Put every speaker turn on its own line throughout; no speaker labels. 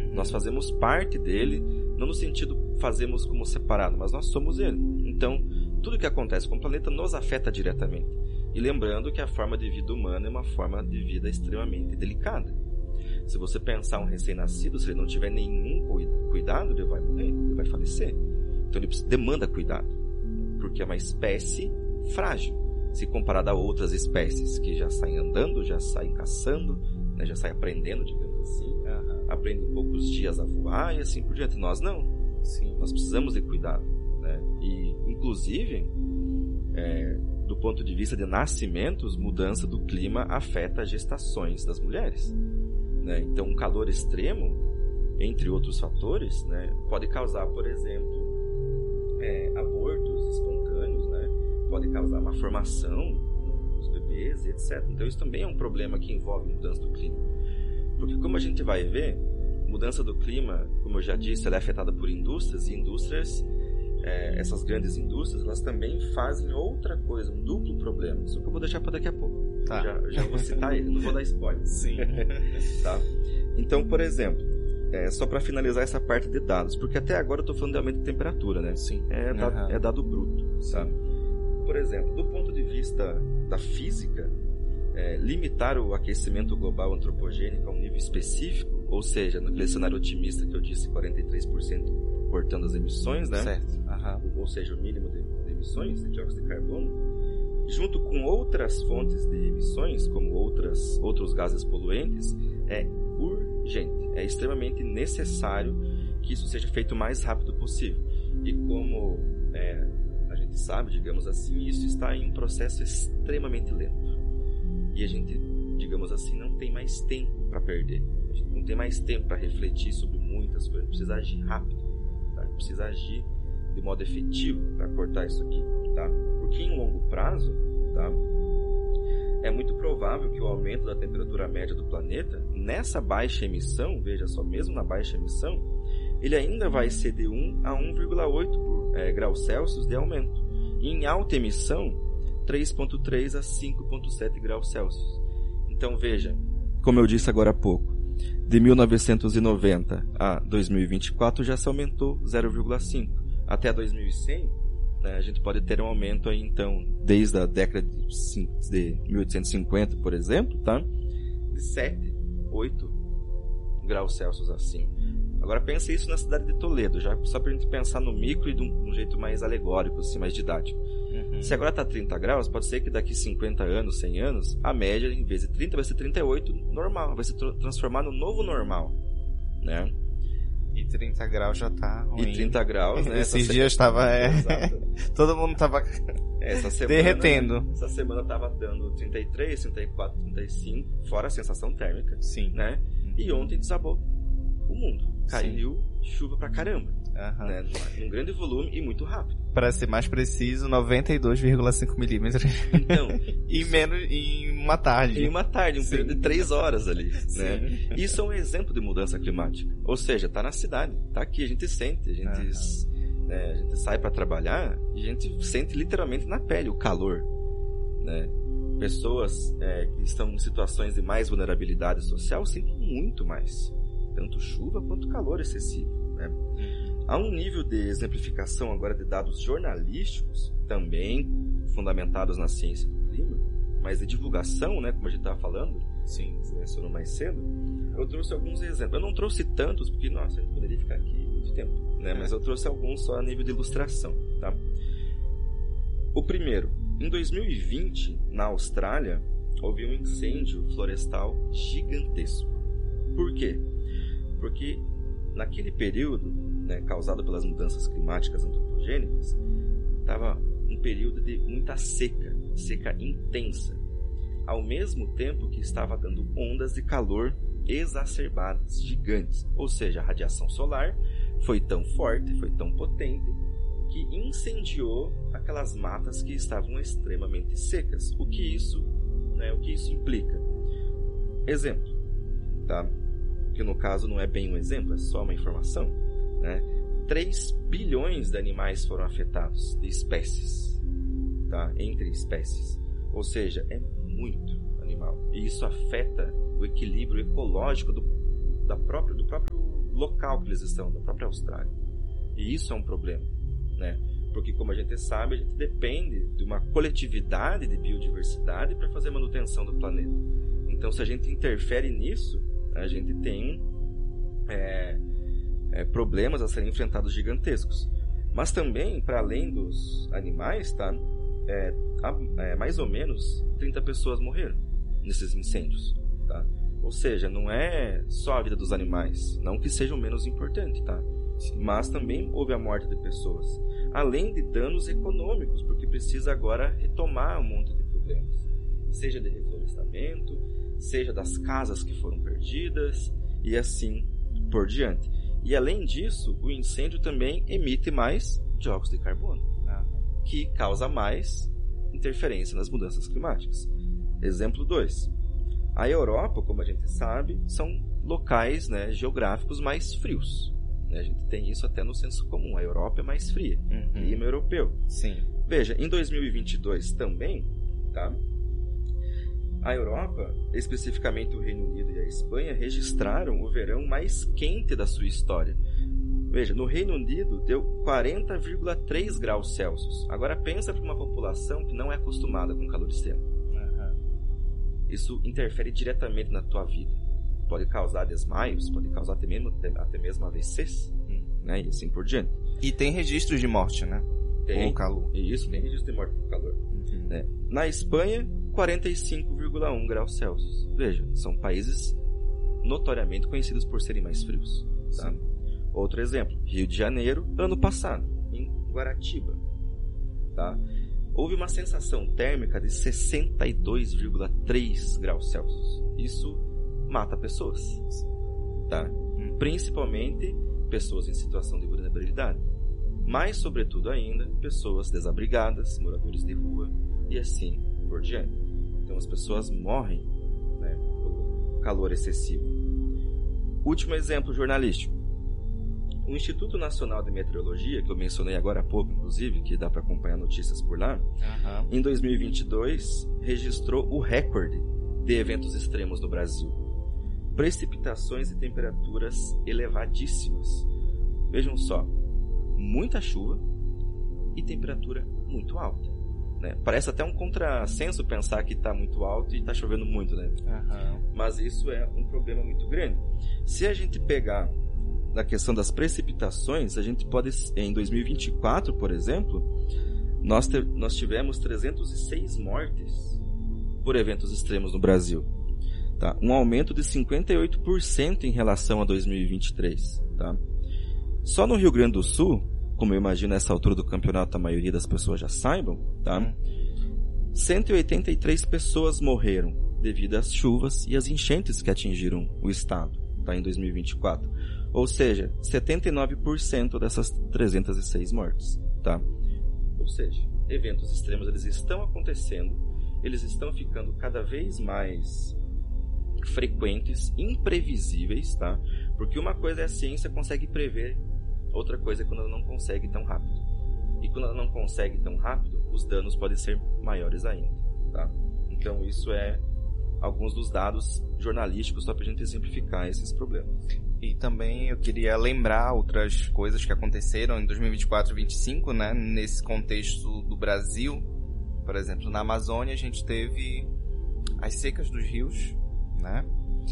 Nós fazemos parte dele, não no sentido fazemos como separado, mas nós somos ele. Então, tudo que acontece com o planeta nos afeta diretamente. E lembrando que a forma de vida humana é uma forma de vida extremamente delicada. Se você pensar um recém-nascido, se ele não tiver nenhum cuidado, ele vai morrer, ele vai falecer. Então ele demanda cuidado, porque é uma espécie frágil, se comparada a outras espécies que já saem andando, já saem caçando, né, já saem aprendendo, digamos assim, aprendem em poucos dias a voar e assim por diante. Nós não. Sim. Nós precisamos de cuidado, né? E, inclusive, do ponto de vista de nascimentos, mudança do clima afeta as gestações das mulheres, né? Então, um calor extremo, entre outros fatores, né, pode causar, por exemplo, abortos espontâneos, né? Pode causar uma formação nos bebês, etc. Então, isso também é um problema que envolve mudança do clima. Porque, como a gente vai ver, mudança do clima, como eu já disse, ela é afetada por indústrias, e indústrias, essas grandes indústrias, elas também fazem outra coisa, um duplo problema. Só que eu vou deixar para daqui a pouco. Tá. Já vou citar ele, não vou dar spoiler. Sim. Tá? Então, por exemplo, só para finalizar essa parte de dados, porque até agora eu estou falando de aumento de temperatura, né? Sim. É dado bruto. Tá? Por exemplo, do ponto de vista da física, limitar o aquecimento global antropogênico a um nível específico, ou seja, naquele cenário otimista que eu disse, 43% cortando as emissões, né? Certo. Ou seja, o mínimo de emissões de dióxido de carbono, junto com outras fontes de emissões, como outros gases poluentes, é urgente, é extremamente necessário que isso seja feito o mais rápido possível. E como a gente sabe, digamos assim, isso está em um processo extremamente lento. E a gente, digamos assim, não tem mais tempo para perder. A gente não tem mais tempo para refletir sobre muitas coisas. Precisa agir rápido, tá? Precisa agir de modo efetivo para cortar isso aqui, tá? Porque em longo prazo, tá, é muito provável que o aumento da temperatura média do planeta, nessa baixa emissão, veja só, mesmo na baixa emissão, ele ainda vai ser de 1 a 1,8 graus Celsius de aumento. E em alta emissão, 3,3 a 5,7 graus Celsius. Então veja, como eu disse agora há pouco, de 1990 a 2024 já se aumentou 0,5. Até 2100, né, a gente pode ter um aumento aí, então, desde a década de 1850, por exemplo, tá? De 7, 8 graus Celsius acima. Agora pense isso na cidade de Toledo, já só para a gente pensar no micro e de um jeito mais alegórico, assim, mais didático. Se agora está 30 graus, pode ser que daqui 50 anos, 100 anos, a média, em vez de 30, vai ser 38 normal, vai se transformar no novo normal, né?
E 30 graus já tá ruim.
E 30 graus, né?
Esses dias estava... todo mundo estava derretendo.
Essa semana estava dando 33, 34, 35, fora a sensação térmica.
Sim.
Né? E ontem desabou o mundo. Caiu chuva pra caramba. Né? Num grande volume e muito rápido.
Para ser mais preciso, 92,5 milímetros.
Então,
em uma tarde.
Em uma tarde, um período de 3 horas ali. Né? Isso é um exemplo de mudança climática. Ou seja, tá na cidade, tá aqui, a gente sente, a gente sai para trabalhar e a gente sente literalmente na pele o calor. Né? Pessoas que estão em situações de mais vulnerabilidade social sentem muito mais. Tanto chuva quanto calor excessivo. Né? Há um nível de exemplificação agora de dados jornalísticos, também fundamentados na ciência do clima, mas de divulgação, né, como a gente estava falando, sim, você mencionou mais cedo, eu trouxe alguns exemplos. Eu não trouxe tantos, porque, nossa, a gente poderia ficar aqui muito tempo, né? Mas eu trouxe alguns só a nível de ilustração. Tá? O primeiro, em 2020, na Austrália, houve um incêndio florestal gigantesco. Por quê? Porque naquele período, né, causado pelas mudanças climáticas antropogênicas, estava um período de muita seca intensa, ao mesmo tempo que estava dando ondas de calor exacerbadas, gigantes. Ou seja, a radiação solar foi tão forte, foi tão potente, que incendiou aquelas matas que estavam extremamente secas. O que isso implica? Exemplo, tá? Que no caso não é bem um exemplo, é só uma informação, né? 3 bilhões de animais foram afetados, de espécies, tá? Entre espécies. Ou seja, é muito animal. E isso afeta o equilíbrio ecológico do próprio local que eles estão, da própria Austrália. E isso é um problema, né? Porque, como a gente sabe, a gente depende de uma coletividade de biodiversidade para fazer a manutenção do planeta. Então, se a gente interfere nisso, a gente tem problemas a serem enfrentados gigantescos. Mas também, para além dos animais, tá? Mais ou menos 30 pessoas morreram nesses incêndios, tá? Ou seja, não é só a vida dos animais, não que seja o menos importante, tá? Mas também houve a morte de pessoas, além de danos econômicos, porque precisa agora retomar um monte de problemas, seja de reflorestamento, seja das casas que foram perdidas e assim por diante. E além disso, o incêndio também emite mais dióxido de carbono, que causa mais interferência nas mudanças climáticas. Exemplo 2. A Europa, como a gente sabe, são locais, né, geográficos mais frios. A gente tem isso até no senso comum. A Europa é mais fria. Clima europeu.
Sim.
Veja, em 2022 também, tá? A Europa, especificamente o Reino Unido e a Espanha, registraram o verão mais quente da sua história. Veja, no Reino Unido deu 40,3 graus Celsius. Agora pensa para uma população que não é acostumada com calor extremo. Isso interfere diretamente na tua vida. Pode causar desmaios, pode causar até mesmo AVCs, né? E assim por diante.
E tem registros de morte, né? Por calor.
Isso, tem registro de morte por calor. Né? Na Espanha, 45,1 graus Celsius. Veja, são países notoriamente conhecidos por serem mais frios. Tá? Outro exemplo, Rio de Janeiro, ano passado, em Guaratiba. Tá? Houve uma sensação térmica de 62,3 graus Celsius. Isso mata pessoas, tá? Principalmente pessoas em situação de vulnerabilidade, mas sobretudo ainda pessoas desabrigadas, moradores de rua e assim por diante. Então as pessoas morrem, né, pelo calor excessivo. Último exemplo jornalístico. O Instituto Nacional de Meteorologia, que eu mencionei agora há pouco, inclusive, que dá para acompanhar notícias por lá, em 2022 registrou o recorde de eventos extremos no Brasil. Precipitações e temperaturas elevadíssimas. Vejam só, muita chuva e temperatura muito alta, né? Parece até um contrassenso pensar que está muito alto e está chovendo muito, né? Mas isso é um problema muito grande. Se a gente pegar na questão das precipitações, a gente pode, em 2024, por exemplo, nós tivemos 306 mortes por eventos extremos no Brasil. Tá? Um aumento de 58% em relação a 2023. Tá? Só no Rio Grande do Sul, como eu imagino nessa altura do campeonato a maioria das pessoas já saibam, tá? 183 pessoas morreram devido às chuvas e às enchentes que atingiram o estado, tá? Em 2024. Ou seja, 79% dessas 306 mortes. Tá? Ou seja, eventos extremos eles estão acontecendo, eles estão ficando cada vez mais frequentes, imprevisíveis, tá? Porque uma coisa é a ciência consegue prever, outra coisa é quando ela não consegue tão rápido. E quando ela não consegue tão rápido, os danos podem ser maiores ainda, tá? Então isso é alguns dos dados jornalísticos só para a gente exemplificar esses problemas.
E também eu queria lembrar outras coisas que aconteceram em 2024 e 2025, né? Nesse contexto do Brasil. Por exemplo, na Amazônia a gente teve as secas dos rios, né?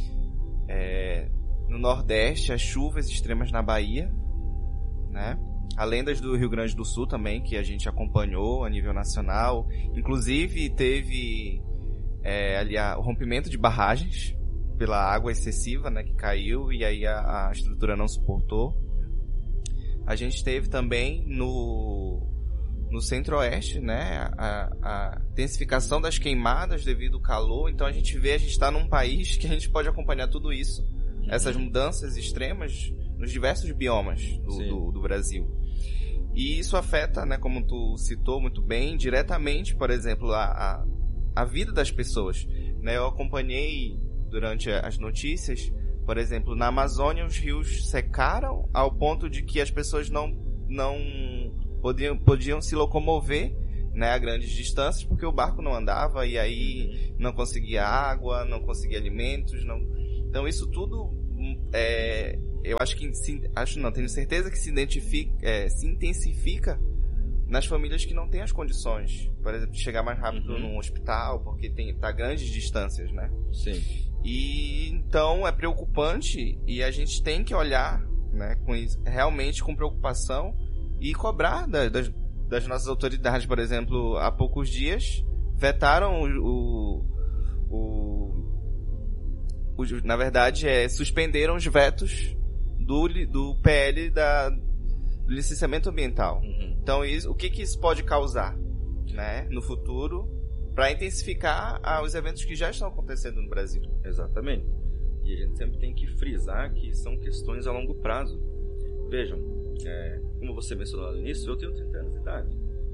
No Nordeste, as chuvas extremas na Bahia, né? Além das do Rio Grande do Sul também, que a gente acompanhou a nível nacional. Inclusive teve ali o rompimento de barragens pela água excessiva, né, que caiu e aí a estrutura não suportou. A gente teve também no centro-oeste, né, a intensificação das queimadas devido ao calor. Então a gente está num país que a gente pode acompanhar tudo isso, essas mudanças extremas nos diversos biomas do Brasil. E isso afeta, né, como tu citou muito bem, diretamente, por exemplo, a vida das pessoas, né? Eu acompanhei durante as notícias, por exemplo, na Amazônia os rios secaram ao ponto de que as pessoas não podiam se locomover, né, a grandes distâncias porque o barco não andava e aí não conseguia água, não conseguia alimentos, não. Então isso tudo eu acho que tenho certeza que se intensifica nas famílias que não têm as condições, por exemplo, de chegar mais rápido num hospital, porque tá grandes distâncias, né?
Sim.
E então é preocupante e a gente tem que olhar, né, com isso, realmente com preocupação e cobrar das nossas autoridades. Por exemplo, há poucos dias vetaram na verdade, suspenderam os vetos do PL do licenciamento ambiental. Então, o que isso pode causar, né, no futuro, para intensificar os eventos que já estão acontecendo no Brasil?
Exatamente. E a gente sempre tem que frisar que são questões a longo prazo. Vejam, como você mencionou no início, eu tenho 30 anos de idade.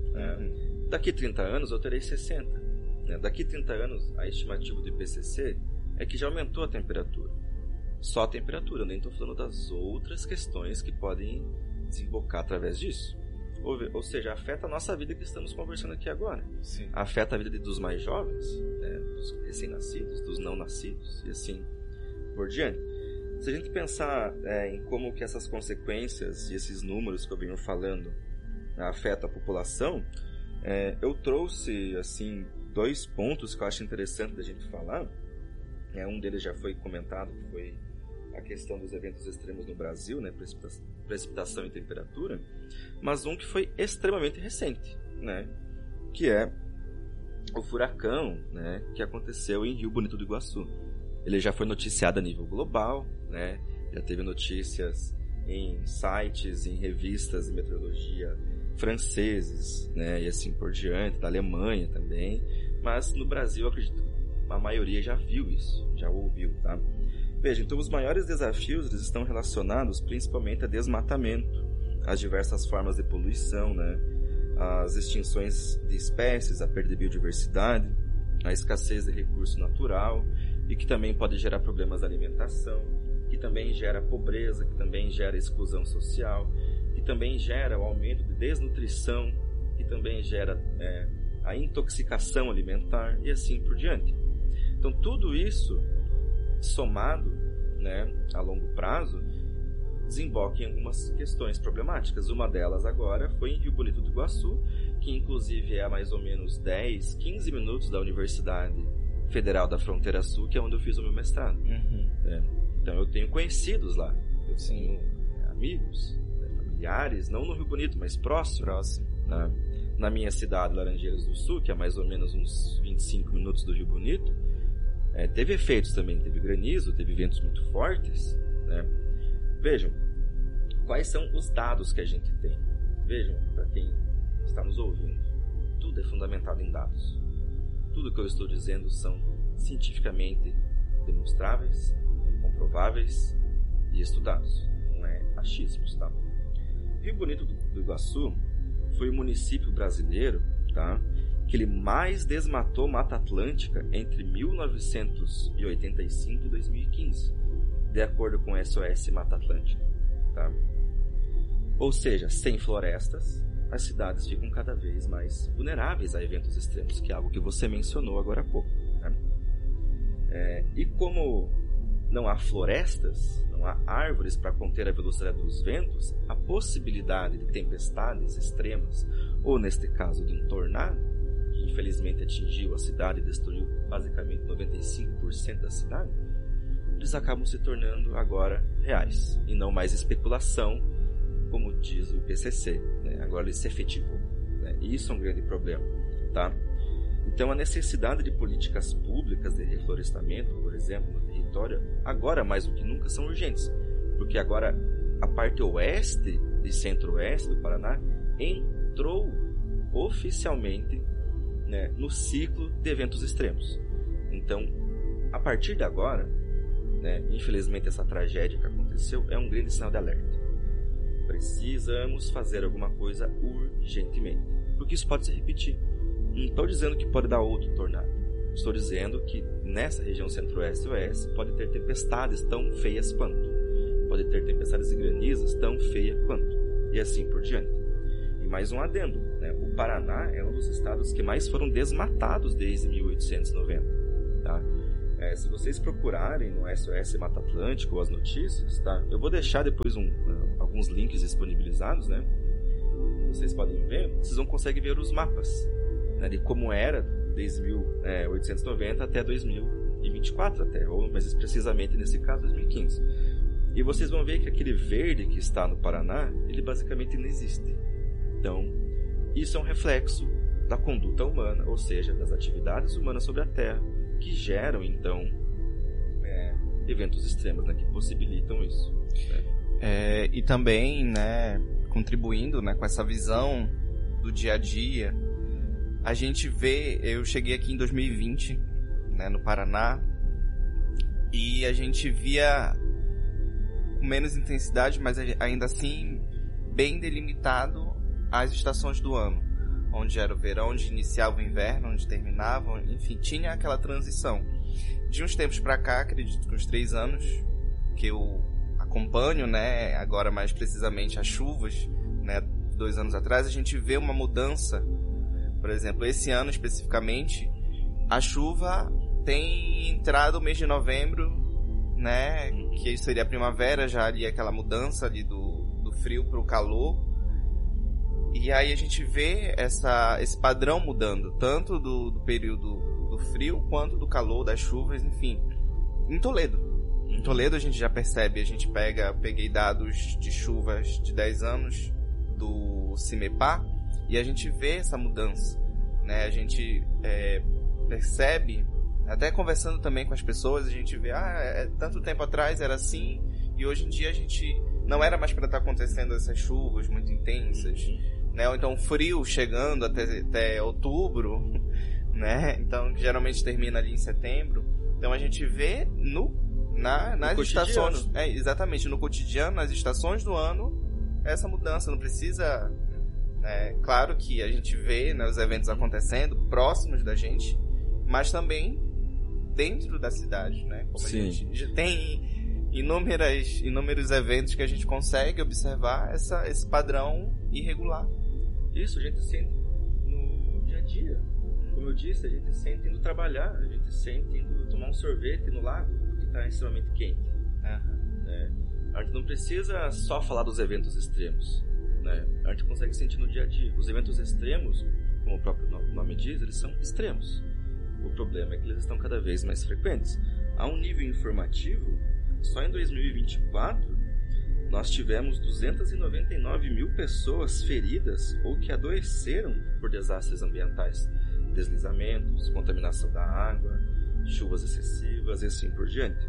Daqui 30 anos eu terei 60. Daqui 30 anos, a estimativa do IPCC é que já aumentou a temperatura. Só a temperatura, eu nem estou falando das outras questões que podem desembocar através disso. Ou seja, afeta a nossa vida que estamos conversando aqui agora.
Sim.
Afeta a vida dos mais jovens, dos recém-nascidos, dos não nascidos e assim por diante. Se a gente pensar em como que essas consequências e esses números que eu venho falando afetam a população, eu trouxe assim 2 pontos que eu acho interessante da gente falar. Um deles já foi comentado, que foi a questão dos eventos extremos no Brasil, né, precipitação e temperatura, mas um que foi extremamente recente, né, que é o furacão, né, que aconteceu em Rio Bonito do Iguaçu. Ele já foi noticiado a nível global, né, já teve notícias em sites, em revistas de meteorologia franceses, né, e assim por diante, da Alemanha também, mas no Brasil eu acredito que a maioria já viu isso, já ouviu, tá? Veja, então os maiores desafios eles estão relacionados principalmente a desmatamento, as diversas formas de poluição, né? As extinções de espécies, a perda de biodiversidade, a escassez de recurso natural e que também pode gerar problemas de alimentação, que também gera pobreza, que também gera exclusão social, que também gera o aumento de desnutrição, que também gera a intoxicação alimentar e assim por diante. Então tudo isso somado, né, a longo prazo, desemboca em algumas questões problemáticas. Uma delas agora foi em Rio Bonito do Iguaçu, que inclusive é a mais ou menos 10, 15 minutos da Universidade Federal da Fronteira Sul, que é onde eu fiz o meu mestrado. Então eu tenho conhecidos lá, eu tenho amigos, familiares, não no Rio Bonito, mas próximo. Né? Na minha cidade, Laranjeiras do Sul, que é mais ou menos uns 25 minutos do Rio Bonito, teve efeitos também, teve granizo, teve ventos muito fortes, né? Vejam, quais são os dados que a gente tem? Vejam, para quem está nos ouvindo, tudo é fundamentado em dados. Tudo que eu estou dizendo são cientificamente demonstráveis, comprováveis e estudados. Não é achismos, tá? Rio Bonito do Iguaçu foi o município brasileiro, tá, que ele mais desmatou Mata Atlântica entre 1985 e 2015, de acordo com o SOS Mata Atlântica, tá? Ou seja, sem florestas, as cidades ficam cada vez mais vulneráveis a eventos extremos, que é algo que você mencionou agora há pouco, né? E como não há florestas, não há árvores para conter a velocidade dos ventos, a possibilidade de tempestades extremas, ou neste caso de um tornado, que infelizmente atingiu a cidade e destruiu basicamente 95% da cidade, eles acabam se tornando agora reais, e não mais especulação, como diz o IPCC, né? Agora ele se efetivou, né? E isso é um grande problema, tá? Então a necessidade de políticas públicas de reflorestamento, por exemplo, no território, agora mais do que nunca são urgentes, porque agora a parte oeste e centro-oeste do Paraná entrou oficialmente, né, no ciclo de eventos extremos. Então, a partir de agora, né, infelizmente essa tragédia que aconteceu é um grande sinal de alerta. Precisamos fazer alguma coisa urgentemente, porque isso pode se repetir. Não estou dizendo que pode dar outro tornado. Estou dizendo que nessa região centro-oeste e oeste pode ter tempestades tão feias quanto. Pode ter tempestades e granizas tão feias quanto. E assim por diante. E mais um adendo, né? O Paraná é um dos estados que mais foram desmatados desde 1890. Tá? Se vocês procurarem no SOS Mata Atlântica ou as notícias, tá? Eu vou deixar depois alguns links disponibilizados, né? Vocês podem ver, vocês vão conseguir ver os mapas, né, de como era desde 1890 até 2024, ou mais precisamente nesse caso 2015. E vocês vão ver que aquele verde que está no Paraná, ele basicamente não existe. Então, isso é um reflexo da conduta humana, ou seja, das atividades humanas sobre a Terra, que geram, então, eventos extremos, né, que possibilitam isso. Né?
E também, né, contribuindo, né, com essa visão do dia a dia, a gente vê, eu cheguei aqui em 2020, né, no Paraná, e a gente via com menos intensidade, mas ainda assim bem delimitado as estações do ano, onde era o verão, onde iniciava o inverno, onde terminava, enfim, tinha aquela transição. De uns tempos para cá, acredito que uns 3 anos que eu acompanho, né, agora mais precisamente as chuvas, né, 2 anos atrás, a gente vê uma mudança. Por exemplo, esse ano especificamente, a chuva tem entrado o mês de novembro, né, que seria a primavera, já ali aquela mudança ali do frio para o calor. E aí a gente vê esse padrão mudando, tanto do período do frio quanto do calor, das chuvas, enfim. Em Toledo a gente já percebe, a gente peguei dados de chuvas de 10 anos do CIMEPAR e a gente vê essa mudança, né? A gente percebe, até conversando também com as pessoas, a gente vê, tanto tempo atrás era assim e hoje em dia a gente não era mais para estar acontecendo essas chuvas muito intensas, né? Ou então frio chegando até outubro, né? Então geralmente termina ali em setembro. Então a gente vê nas estações, exatamente, no cotidiano, nas estações do ano, essa mudança. Não precisa, claro que a gente vê, né, os eventos acontecendo próximos da gente, mas também dentro da cidade, né? Como
Sim.
A gente já tem inúmeros eventos que a gente consegue observar esse padrão irregular.
Isso a gente sente no dia a dia. Como eu disse, a gente sente indo trabalhar, a gente sente indo tomar um sorvete no lago, porque está extremamente quente. A gente não precisa só falar dos eventos extremos, né? A gente consegue sentir no dia a dia. Os eventos extremos, como o próprio nome diz, eles são extremos. O problema é que eles estão cada vez mais frequentes. A um nível informativo, só em 2024, nós tivemos 299 mil pessoas feridas ou que adoeceram por desastres ambientais. Deslizamentos, contaminação da água, chuvas excessivas e assim por diante.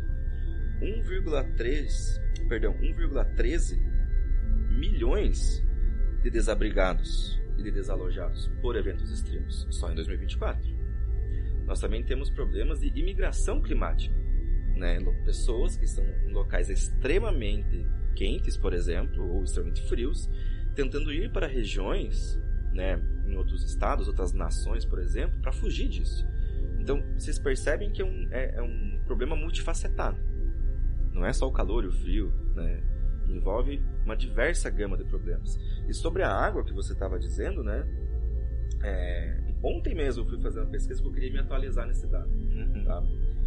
1,13 milhões de desabrigados e de desalojados por eventos extremos, só em 2024. Nós também temos problemas de imigração climática, né? Pessoas que estão em locais extremamente quentes, por exemplo, ou extremamente frios, tentando ir para regiões, né, em outros estados, outras nações, por exemplo, para fugir disso. Então, vocês percebem que é um problema multifacetado. Não é só o calor e o frio, né? Envolve uma diversa gama de problemas. E sobre a água que você estava dizendo, né? Ontem mesmo eu fui fazer uma pesquisa que eu queria me atualizar nesse dado. Tá?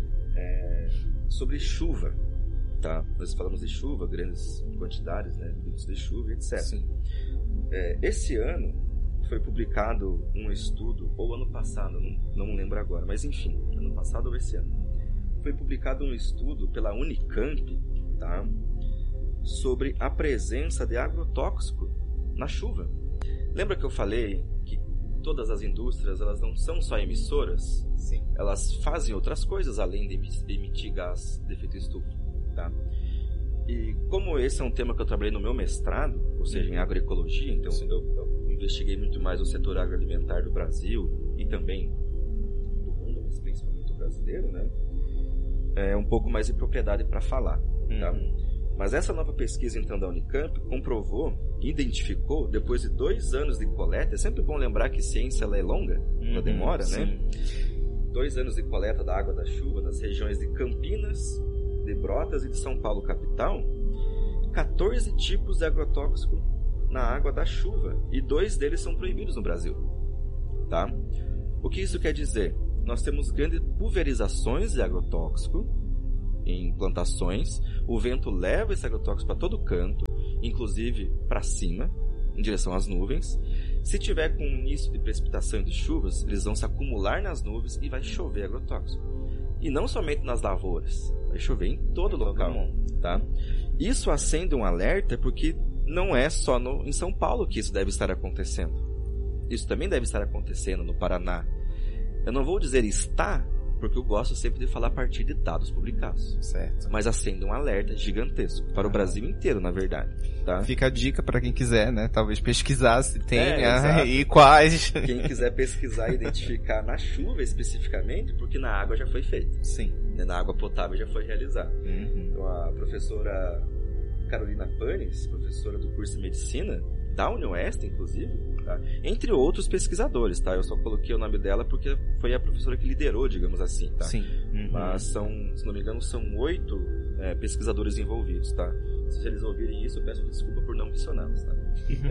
Sobre chuva. Tá? Nós falamos de chuva, grandes quantidades, né? Minutos de chuva, etc. Esse ano foi publicado um estudo, ou ano passado, não lembro agora, mas enfim, ano passado ou esse ano, foi publicado um estudo pela Unicamp, tá? Sobre a presença de agrotóxico na chuva. Lembra que eu falei que todas as indústrias, elas não são só emissoras?
Sim.
Elas fazem outras coisas além de emitir gás de efeito estufa, tá? E como esse é um tema que eu trabalhei no meu mestrado, ou seja, em agroecologia, então eu investiguei muito mais o setor agroalimentar do Brasil e também do mundo, mas principalmente o brasileiro, né? Um pouco mais de propriedade para falar, tá? Mas essa nova pesquisa, então, da Unicamp comprovou, identificou, depois de 2 anos de coleta, é sempre bom lembrar que ciência ela é longa, ela demora, né? 2 anos de coleta da água da chuva nas regiões de Campinas, de Brotas e de São Paulo capital, 14 tipos de agrotóxico na água da chuva, e 2 deles são proibidos no Brasil, tá? O que isso quer dizer? nós temos grandes pulverizações de agrotóxico em plantações. O vento leva esse agrotóxico para todo canto, inclusive para cima, em direção às nuvens. Se tiver com início de precipitação e de chuvas, eles vão se acumular nas nuvens e vai chover agrotóxico. E não somente nas lavouras, vai chover em todo local. Tá? Isso acende um alerta porque não é só em São Paulo que isso deve estar acontecendo. Isso também deve estar acontecendo no Paraná. Eu não vou dizer está, porque eu gosto sempre de falar a partir de dados publicados.
Certo.
Mas acende um alerta gigantesco para o Brasil inteiro, na verdade. Tá?
Fica a dica para quem quiser, né? Talvez pesquisar se tem e quais.
Quem quiser pesquisar e identificar na chuva especificamente, porque na água já foi feito.
Sim.
Na água potável já foi realizado. Então a professora Carolina Panes, professora do curso de medicina, da Unioeste, inclusive, tá? Entre outros pesquisadores, tá? Eu só coloquei o nome dela porque foi a professora que liderou, digamos assim, tá?
Sim.
Mas se não me engano, são 8 pesquisadores envolvidos, tá? Se eles ouvirem isso, eu peço desculpa por não mencioná-los, tá?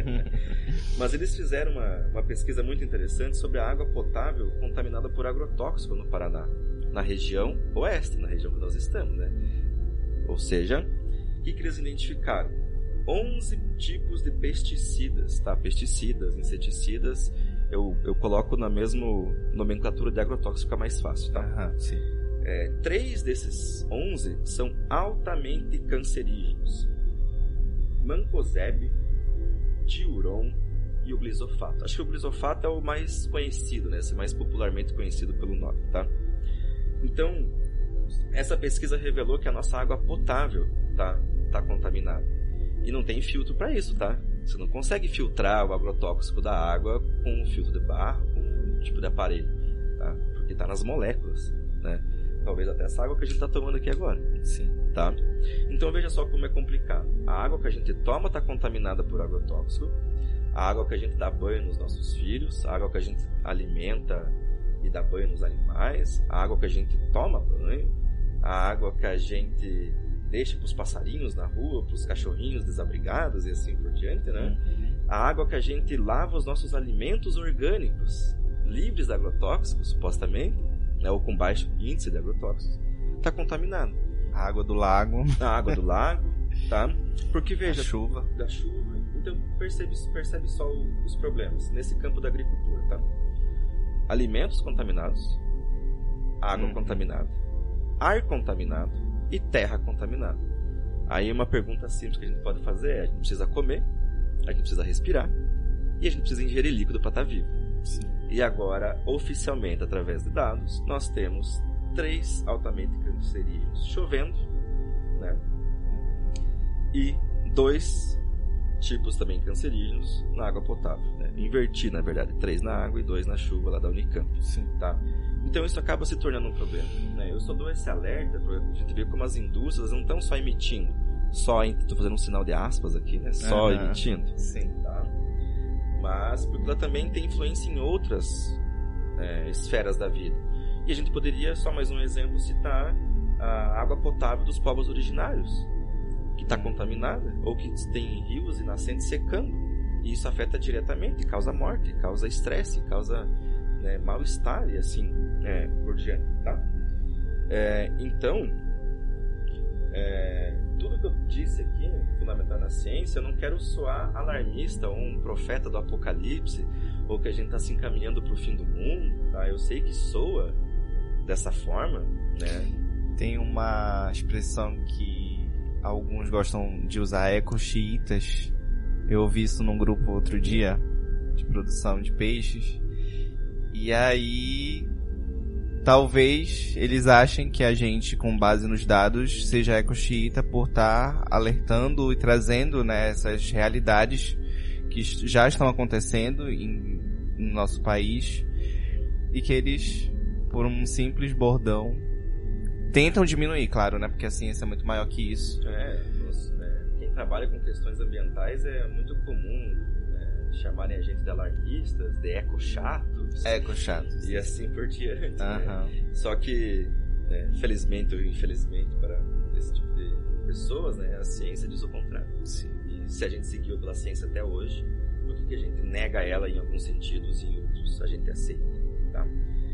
Mas eles fizeram uma pesquisa muito interessante sobre a água potável contaminada por agrotóxico no Paraná, na região oeste, na região que nós estamos, né? Ou seja, o que eles identificaram? 11 tipos de pesticidas, tá? Pesticidas, inseticidas, eu coloco na mesma nomenclatura de agrotóxico, fica mais fácil, tá?
Sim.
3 desses 11 são altamente cancerígenos. Mancozeb, diuron e o glisofato. Acho que o glisofato é o mais conhecido, né? Esse mais popularmente conhecido pelo nome, tá? Então, essa pesquisa revelou que a nossa água potável tá contaminada. E não tem filtro para isso, tá? Você não consegue filtrar o agrotóxico da água com um filtro de barro, com um tipo de aparelho, tá? Porque tá nas moléculas, né? Talvez até essa água que a gente tá tomando aqui agora.
Sim.
Tá? Então veja só como é complicado. A água que a gente toma tá contaminada por agrotóxico. A água que a gente dá banho nos nossos filhos, a água que a gente alimenta e dá banho nos animais, a água que a gente toma banho, a água que a gente deixa para os passarinhos na rua, para os cachorrinhos desabrigados e assim por diante, né? A água que a gente lava os nossos alimentos orgânicos, livres de agrotóxicos, supostamente, né, ou com baixo índice de agrotóxicos, está contaminada.
A água do lago.
A água do lago, tá? Porque veja...
Da
chuva. Então percebe só os problemas nesse campo da agricultura, tá? Alimentos contaminados, água contaminada, ar contaminado, e terra contaminada. Aí uma pergunta simples que a gente pode fazer é: a gente precisa comer, a gente precisa respirar e a gente precisa ingerir líquido para estar vivo.
Sim.
E agora, oficialmente, através de dados, nós temos 3 altamente cancerígenos chovendo, né? E 2 tipos também cancerígenos na água potável, né? Inverti, na verdade, 3 na água e 2 na chuva lá da Unicamp.
Sim.
Tá? Então isso acaba se tornando um problema, né? Eu só dou esse alerta para a gente ver como as indústrias não estão só emitindo, estou fazendo um sinal de aspas aqui, né? Só emitindo.
Sim.
Tá? Mas porque ela também tem influência em outras esferas da vida. E a gente poderia, só mais um exemplo, citar a água potável dos povos originários, que está contaminada, ou que tem rios e nascentes secando. E isso afeta diretamente, causa morte, causa estresse, causa mal-estar e assim por diante, tá? Então, tudo que eu disse aqui, fundamental na ciência, eu não quero soar alarmista ou um profeta do apocalipse, ou que a gente está se encaminhando para o fim do mundo, tá? Eu sei que soa dessa forma, né?
Tem uma expressão que alguns gostam de usar, ecoxiitas. Eu ouvi isso num grupo outro dia, de produção de peixes. E aí, talvez eles achem que a gente, com base nos dados, seja ecoxiita por estar alertando e trazendo, né, essas realidades que já estão acontecendo no nosso país e que eles, por um simples bordão, tentam diminuir, claro, né, porque a ciência é muito maior que isso.
Quem trabalha com questões ambientais é muito comum chamarem a gente de alarmistas, de ecochatos.
Ecochatos.
E assim por diante. Né? Só que, felizmente ou infelizmente para esse tipo de pessoas, né, a ciência diz o contrário.
Sim.
E se a gente seguiu pela ciência até hoje, por que a gente nega ela em alguns sentidos e em outros a gente aceita? Tá?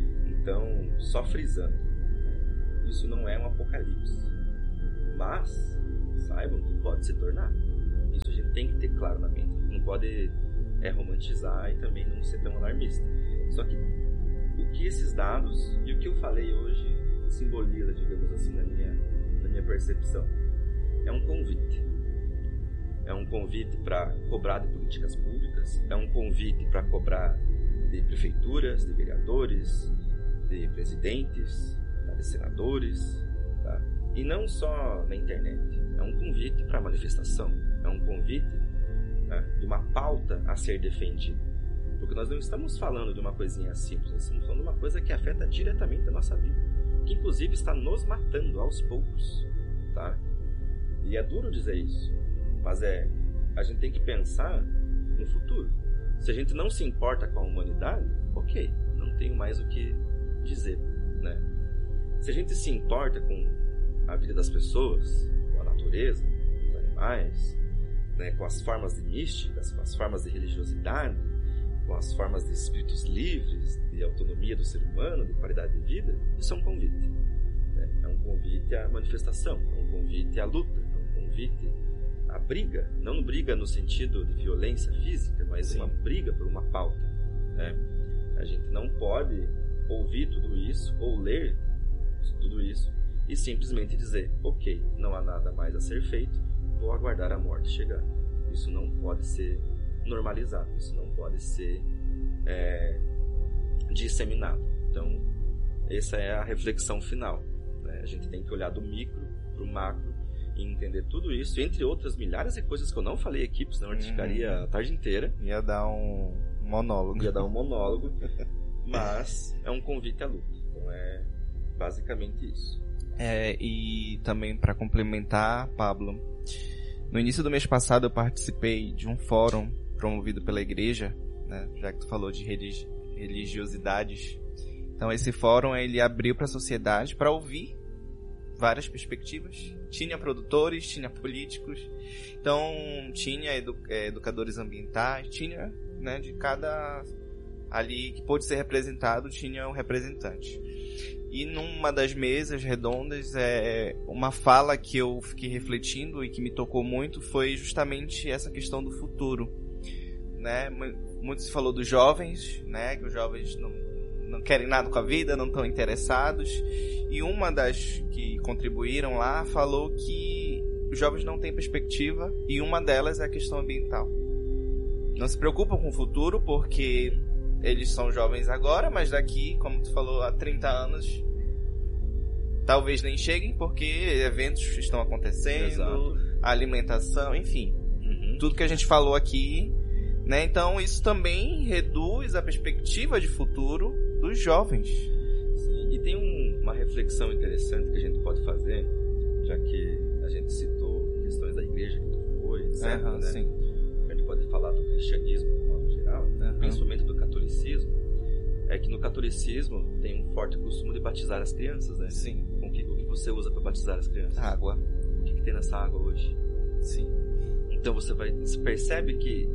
Então, só frisando, isso não é um apocalipse, mas saibam que pode se tornar. Isso a gente tem que ter claro na mente. Não pode romantizar e também não ser tão alarmista. Só que o que esses dados e o que eu falei hoje simboliza, digamos assim, na minha percepção, é um convite. É um convite para cobrar de políticas públicas, é um convite para cobrar de prefeituras, de vereadores, de presidentes, de senadores, tá? E não só na internet. É um convite para manifestação, é um convite, né, de uma pauta a ser defendida. Porque nós não estamos falando de uma coisinha simples, nós estamos falando de uma coisa que afeta diretamente a nossa vida, que inclusive está nos matando aos poucos, tá? E é duro dizer isso, mas a gente tem que pensar no futuro. Se a gente não se importa com a humanidade, ok, não tenho mais o que dizer, né? Se a gente se importa com a vida das pessoas, com a natureza, com os animais, né, com as formas de místicas, com as formas de religiosidade, com as formas de espíritos livres, de autonomia do ser humano, de qualidade de vida, isso é um convite, né? É um convite à manifestação, é um convite à luta, é um convite à briga, não briga no sentido de violência física, mas Sim. Uma briga por uma pauta, né? A gente não pode ouvir tudo isso ou ler tudo isso e simplesmente dizer, ok, não há nada mais a ser feito, vou aguardar a morte chegar. Isso não pode ser normalizado, isso não pode ser disseminado. Então, essa é a reflexão final, né? A gente tem que olhar do micro para o macro e entender tudo isso, entre outras milhares de coisas que eu não falei aqui, porque senão a gente ficaria a tarde inteira.
Ia dar um monólogo.
Mas é um convite à luta. Então é basicamente isso.
E também para complementar, Pablo, no início do mês passado eu participei de um fórum promovido pela igreja, né, já que tu falou de religiosidades. Então esse fórum ele abriu para a sociedade para ouvir várias perspectivas. Tinha produtores, tinha políticos, então tinha educadores ambientais, tinha, né, de cada ali que pôde ser representado, tinha um representante. E numa das mesas redondas, uma fala que eu fiquei refletindo e que me tocou muito foi justamente essa questão do futuro, né? Muito se falou dos jovens, né? Que os jovens não querem nada com a vida, não estão interessados. E uma das que contribuíram lá falou que os jovens não têm perspectiva e uma delas é a questão ambiental. Não se preocupam com o futuro porque eles são jovens agora, mas daqui, como tu falou, há 30 anos, talvez nem cheguem, porque eventos estão acontecendo, Exato. A alimentação, enfim. Tudo que a gente falou aqui, né? Então, isso também reduz a perspectiva de futuro dos jovens.
Sim, e tem uma reflexão interessante que a gente pode fazer, já que a gente citou questões da igreja que tu foi, etc. Né?
Sim.
A gente pode falar do cristianismo de modo geral, principalmente do catolicismo, é que no catolicismo tem um forte costume de batizar as crianças, né?
Sim.
O que você usa para batizar as crianças?
Água.
O que tem nessa água hoje?
Sim.
Então você percebe que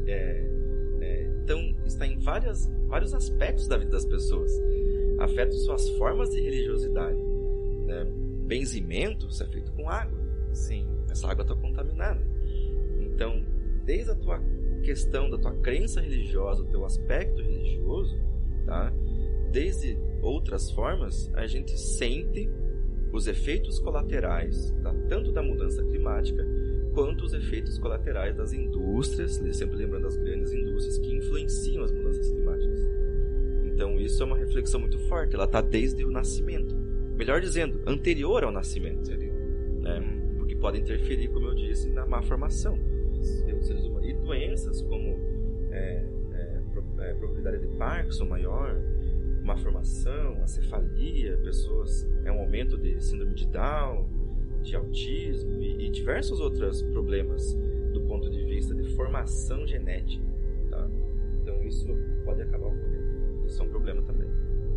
então está em vários aspectos da vida das pessoas. Afeta suas formas de religiosidade, né? Benzimento é feito com água.
Sim.
Essa água está contaminada. Então, desde a tua questão da tua crença religiosa, do teu aspecto religioso, tá? Desde outras formas, a gente sente os efeitos colaterais, tá? Tanto da mudança climática quanto os efeitos colaterais das indústrias, sempre lembrando das grandes indústrias que influenciam as mudanças climáticas. Então isso é uma reflexão muito forte, ela está desde o nascimento, melhor dizendo, anterior ao nascimento, né? Porque pode interferir, como eu disse, na má formação dos seres humanos. E doenças como probabilidade de Parkinson maior, má formação, acefalia, um aumento de síndrome de Down, de autismo e diversos outros problemas do ponto de vista de formação genética, tá? Então isso pode acabar ocorrendo. Isso é um problema também.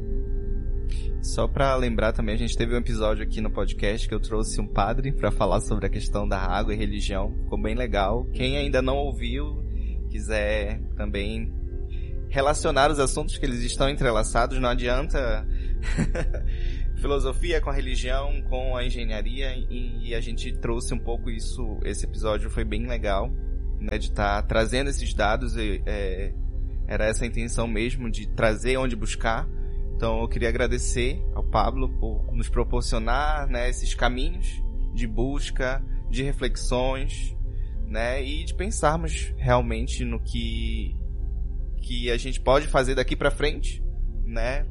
Só para lembrar também, a gente teve um episódio aqui no podcast que eu trouxe um padre para falar sobre a questão da água e religião. Ficou bem legal. Quem ainda não ouviu, quiser também relacionar os assuntos que eles estão entrelaçados, não adianta filosofia com a religião, com a engenharia, e a gente trouxe um pouco isso. Esse episódio foi bem legal, né, de estar trazendo esses dados. Era essa a intenção mesmo, de trazer onde buscar. Então eu queria agradecer ao Pablo por nos proporcionar, né, esses caminhos de busca, de reflexões, né, e de pensarmos realmente no que a gente pode fazer daqui para frente, né?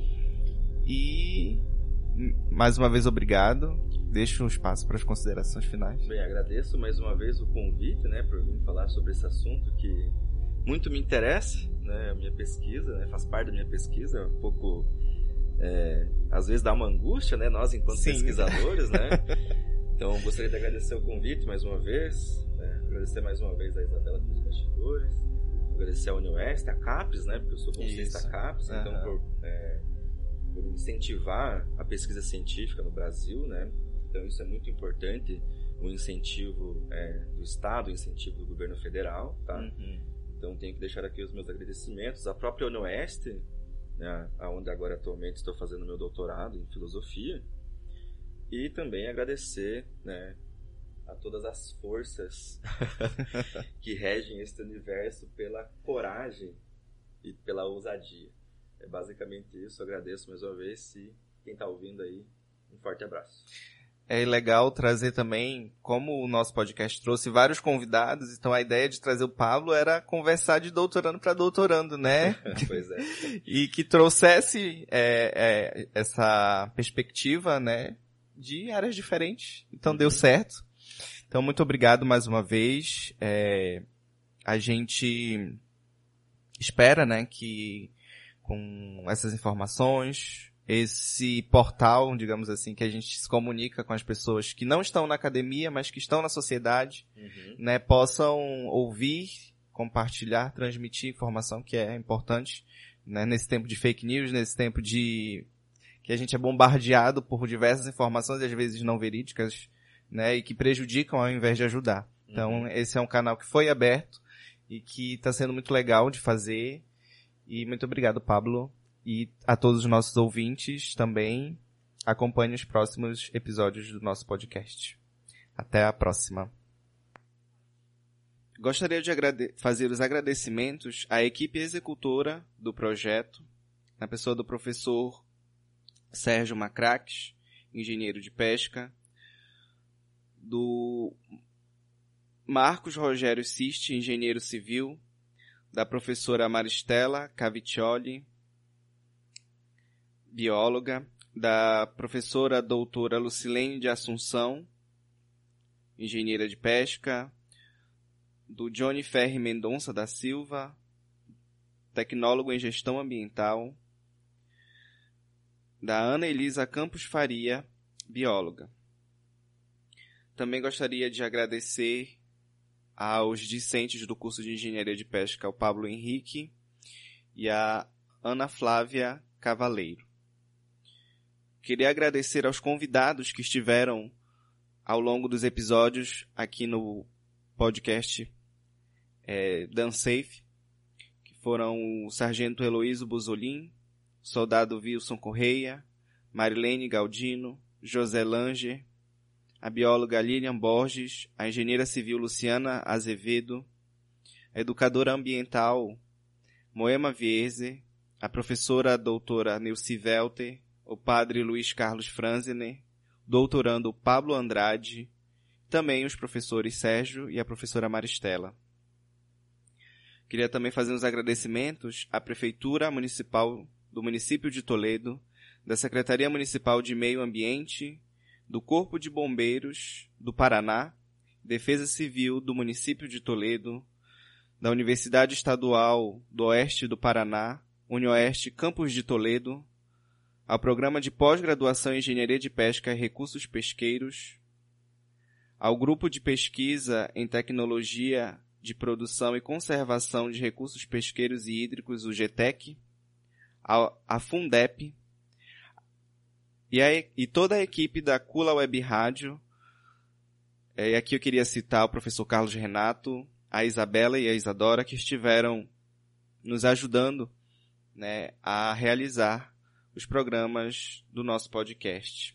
E mais uma vez obrigado. Deixo um espaço para as considerações finais.
Bem, agradeço mais uma vez o convite, né, por vir falar sobre esse assunto que muito me interessa, né, a minha pesquisa, né, faz parte da minha pesquisa, um pouco, às vezes dá uma angústia, né, nós enquanto pesquisadores, né. Então gostaria de agradecer o convite mais uma vez, né, agradecer mais uma vez a Isabela pelos bastidores, agradecer a UniOeste, a CAPES, né, porque eu sou bolsista da CAPES, então por incentivar a pesquisa científica no Brasil, né? Então isso é muito importante, o incentivo do Estado, o incentivo do governo federal, tá? Então tenho que deixar aqui os meus agradecimentos à própria UniOeste, né, onde agora atualmente estou fazendo meu doutorado em filosofia, e também agradecer, né, a todas as forças que regem este universo pela coragem e pela ousadia. É basicamente isso. Agradeço mais uma vez, e quem está ouvindo aí, um forte abraço.
É legal trazer também, como o nosso podcast trouxe vários convidados, então a ideia de trazer o Pablo era conversar de doutorando para doutorando, né?
Pois é.
E que trouxesse essa perspectiva, né, de áreas diferentes. Então deu certo. Então muito obrigado mais uma vez. A gente espera, né, que com essas informações, esse portal, digamos assim, que a gente se comunica com as pessoas que não estão na academia, mas que estão na sociedade, né, possam ouvir, compartilhar, transmitir informação que é importante, né, nesse tempo de fake news, nesse tempo de que a gente é bombardeado por diversas informações, às vezes não verídicas, né, e que prejudicam ao invés de ajudar. Então, esse é um canal que foi aberto e que está sendo muito legal de fazer. E muito obrigado, Pablo. E a todos os nossos ouvintes também. Acompanhe os próximos episódios do nosso podcast. Até a próxima. Gostaria de fazer os agradecimentos à equipe executora do projeto, na pessoa do professor Sérgio Macraques, engenheiro de pesca, do Marcos Rogério Siste, engenheiro civil, da professora Maristela Caviccioli, bióloga, da professora doutora Lucilene de Assunção, engenheira de pesca, do Johnny Ferri Mendonça da Silva, tecnólogo em gestão ambiental, da Ana Elisa Campos Faria, bióloga. Também gostaria de agradecer aos discentes do curso de Engenharia de Pesca, o Pablo Henrique e a Ana Flávia Cavaleiro. Queria agradecer aos convidados que estiveram ao longo dos episódios aqui no podcast DanSafe, que foram o Sargento Heloísio Buzolin, Soldado Wilson Correia, Marilene Galdino, José Langer, a bióloga Lilian Borges, a engenheira civil Luciana Azevedo, a educadora ambiental Moema Vierze, a professora doutora Neuci Welter, o padre Luiz Carlos Franzener, doutorando Pablo Andrade, também os professores Sérgio e a professora Maristela. Queria também fazer uns agradecimentos à Prefeitura Municipal do município de Toledo, da Secretaria Municipal de Meio Ambiente, do Corpo de Bombeiros do Paraná, Defesa Civil do município de Toledo, da Universidade Estadual do Oeste do Paraná, UniOeste Campus de Toledo, ao Programa de Pós-Graduação em Engenharia de Pesca e Recursos Pesqueiros, ao Grupo de Pesquisa em Tecnologia de Produção e Conservação de Recursos Pesqueiros e Hídricos, o GTEC, a Fundep, e toda a equipe da Cula Web Rádio. E aqui eu queria citar o professor Carlos Renato, a Isabela e a Isadora, que estiveram nos ajudando, né, a realizar os programas do nosso podcast.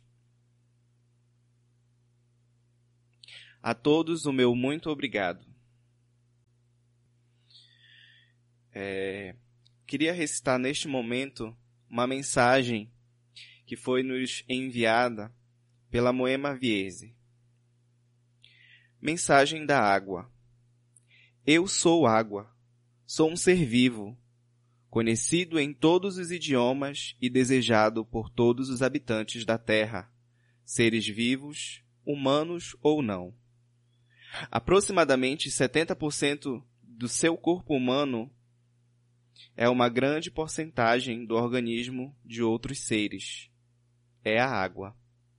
A todos o meu muito obrigado. Queria recitar neste momento uma mensagem que foi nos enviada pela Moema Viese. Mensagem da água. Eu sou água, sou um ser vivo, conhecido em todos os idiomas e desejado por todos os habitantes da Terra, seres vivos, humanos ou não. Aproximadamente 70% do seu corpo humano é uma grande porcentagem do organismo de outros seres. É a água.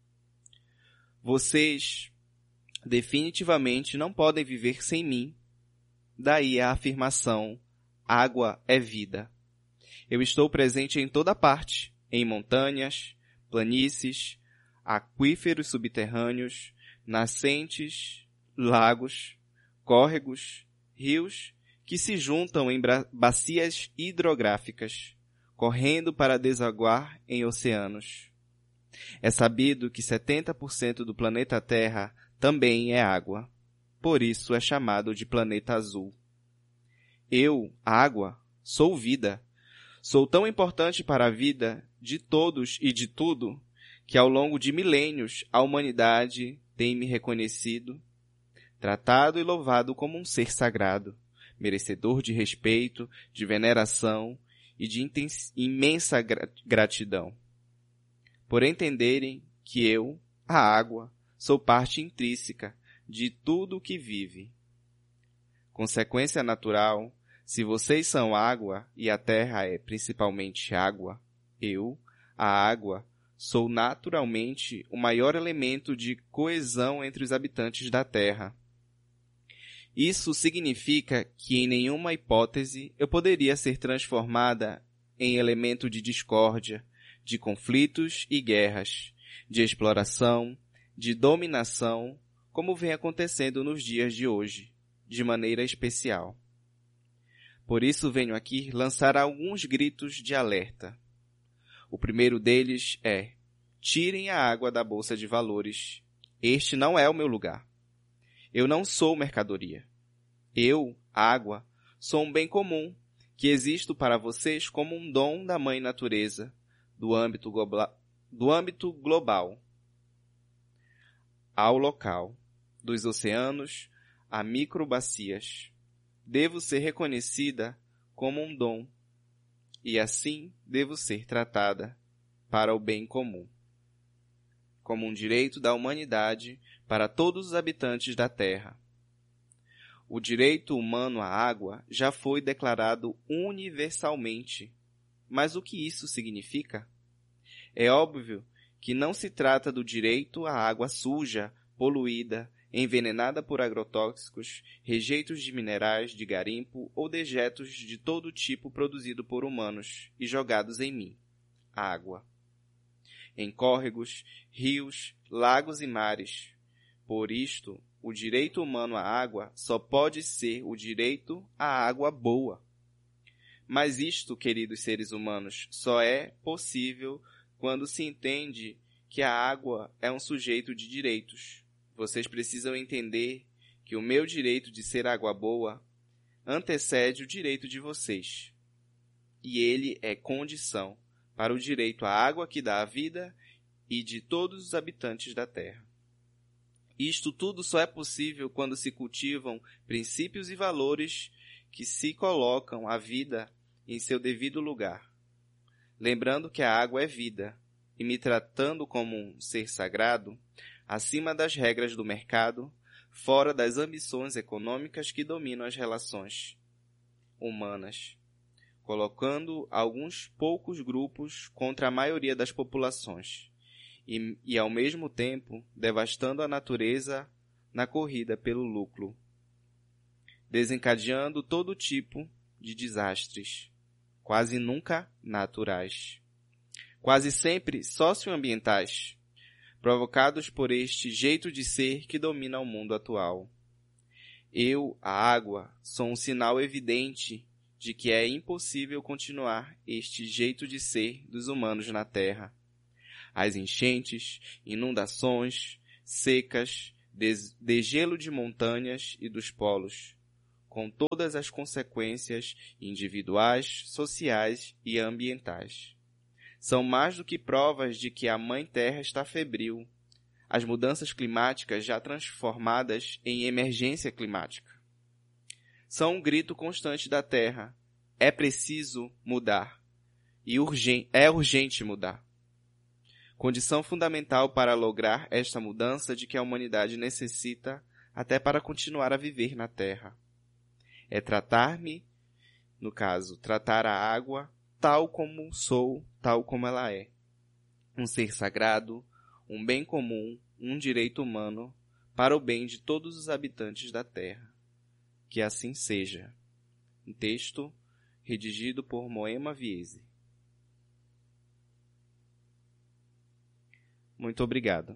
Vocês definitivamente não podem viver sem mim. Daí a afirmação, água é vida. Eu estou presente em toda parte, em montanhas, planícies, aquíferos subterrâneos, nascentes, lagos, córregos, rios, que se juntam em bacias hidrográficas, correndo para desaguar em oceanos. É sabido que 70% do planeta Terra também é água. Por isso é chamado de planeta azul. Eu, água, sou vida. Sou tão importante para a vida de todos e de tudo que ao longo de milênios a humanidade tem me reconhecido, tratado e louvado como um ser sagrado, merecedor de respeito, de veneração e de imensa gratidão. Por entenderem que eu, a água, sou parte intrínseca de tudo o que vive. Consequência natural, se vocês são água e a terra é principalmente água, eu, a água, sou naturalmente o maior elemento de coesão entre os habitantes da terra. Isso significa que em nenhuma hipótese eu poderia ser transformada em elemento de discórdia, de conflitos e guerras, de exploração, de dominação, como vem acontecendo nos dias de hoje, de maneira especial. Por isso venho aqui lançar alguns gritos de alerta. O primeiro deles é: tirem a água da bolsa de valores. Este não é o meu lugar. Eu não sou mercadoria. Eu, água, sou um bem comum, que existo para vocês como um dom da Mãe Natureza, do âmbito global ao local, dos oceanos a microbacias. Devo ser reconhecida como um dom, e assim devo ser tratada para o bem comum, como um direito da humanidade para todos os habitantes da Terra. O direito humano à água já foi declarado universalmente. Mas o que isso significa? É óbvio que não se trata do direito à água suja, poluída, envenenada por agrotóxicos, rejeitos de minerais de garimpo ou dejetos de todo tipo produzido por humanos e jogados em mim, água. Em córregos, rios, lagos e mares. Por isto, o direito humano à água só pode ser o direito à água boa. Mas isto, queridos seres humanos, só é possível quando se entende que a água é um sujeito de direitos. Vocês precisam entender que o meu direito de ser água boa antecede o direito de vocês. E ele é condição para o direito à água que dá a vida e de todos os habitantes da Terra. Isto tudo só é possível quando se cultivam princípios e valores que se colocam a vida em seu devido lugar. Lembrando que a água é vida, e me tratando como um ser sagrado, acima das regras do mercado, fora das ambições econômicas que dominam as relações humanas, colocando alguns poucos grupos contra a maioria das populações, e ao mesmo tempo devastando a natureza na corrida pelo lucro, desencadeando todo tipo de desastres, quase nunca naturais, quase sempre socioambientais, provocados por este jeito de ser que domina o mundo atual. Eu, a água, sou um sinal evidente de que é impossível continuar este jeito de ser dos humanos na Terra. As enchentes, inundações, secas, degelo de montanhas e dos polos, com todas as consequências individuais, sociais e ambientais. São mais do que provas de que a Mãe Terra está febril. As mudanças climáticas já transformadas em emergência climática. São um grito constante da Terra. É preciso mudar. E é urgente mudar. Condição fundamental para lograr esta mudança de que a humanidade necessita até para continuar a viver na Terra. É tratar-me, no caso, tratar a água tal como sou, tal como ela é. Um ser sagrado, um bem comum, um direito humano, para o bem de todos os habitantes da Terra. Que assim seja. Um texto redigido por Moema Viese. Muito obrigado.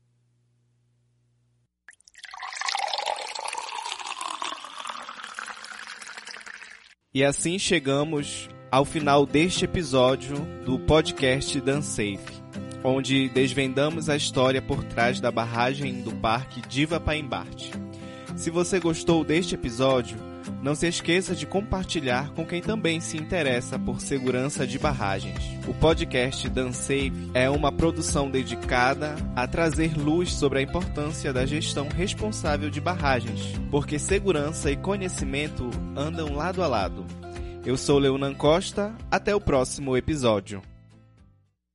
E assim chegamos ao final deste episódio do podcast DanSafe, onde desvendamos a história por trás da barragem do Parque Diva Paimbarte. Se você gostou deste episódio, não se esqueça de compartilhar com quem também se interessa por segurança de barragens. O podcast DanSafe é uma produção dedicada a trazer luz sobre a importância da gestão responsável de barragens, porque segurança e conhecimento andam lado a lado. Eu sou Leonan Costa, até o próximo episódio.